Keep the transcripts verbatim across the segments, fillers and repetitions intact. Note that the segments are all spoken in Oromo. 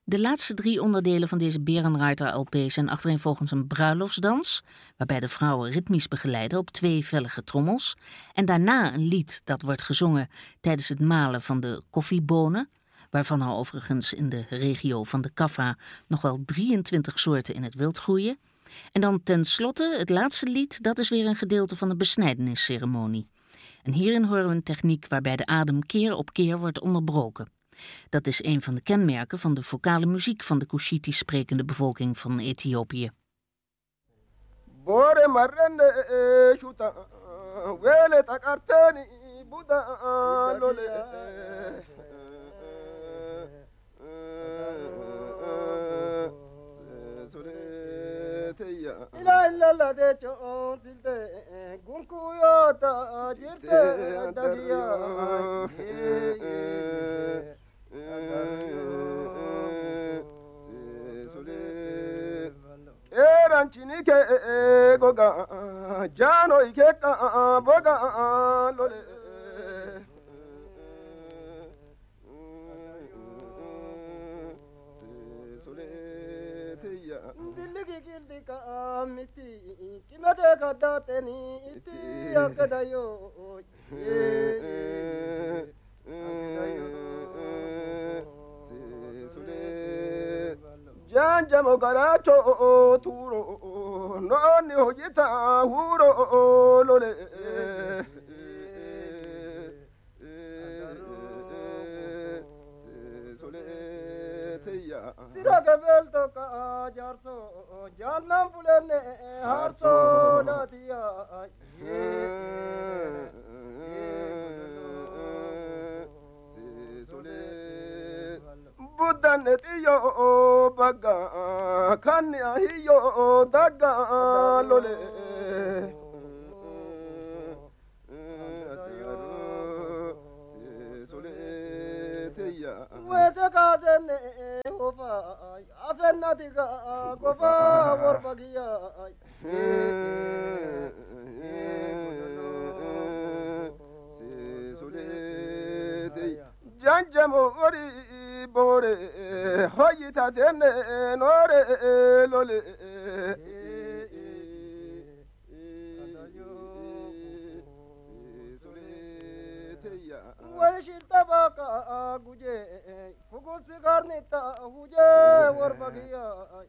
De laatste drie onderdelen van deze Bärenreiter L P zijn achtereenvolgens een bruiloftsdans, waarbij de vrouwen ritmisch begeleiden op twee vellige trommels, en daarna een lied dat wordt gezongen tijdens het malen van de koffiebonen, waarvan er overigens in de regio van de Kaffa nog wel drieëntwintig soorten in het wild groeien. En dan tenslotte het laatste lied, dat is weer een gedeelte van de besnijdenisceremonie. En hierin horen we een techniek waarbij de adem keer op keer wordt onderbroken. Dat is een van de kenmerken van de vocale muziek van de Cushitisch sprekende bevolking van Ethiopië. Bore marrende shuta wele takarteni buda lole ila illa la de cho silde gunkuyo ta jirte dagiya Eranchini ke goga jano ike ka boga lole Dilligi gildi ka miti kimade kada teni iti akadayo Janjamo garacho turo noni hojita huro lole Siraga velto ka jarso janam fulene harso ladia Buddhan etiyo baga kanni ahiyo daga lole Wese kazene hofa afenna diga gofa warbagiya Janjamo ori bore hoyita tenne nore lole Washir tabaka guje fugusi garnita huje warbagiya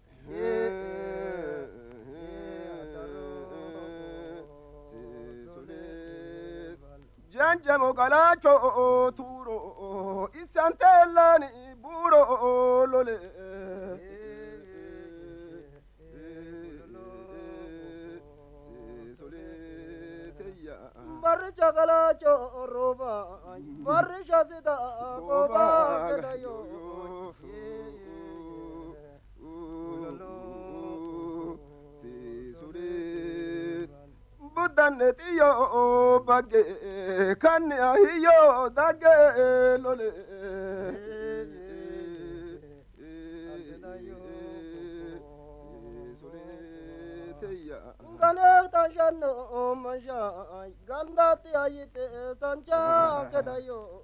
Janjamo galacho turo isantellani buro lole Barja galacho roba barja sida goba kedayo Buddhan etiyo bagge kanni ahiyo dagge lole Gane tanjano manja gandati ayite sancha kedayo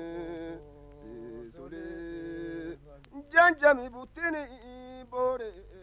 Janjami butini bore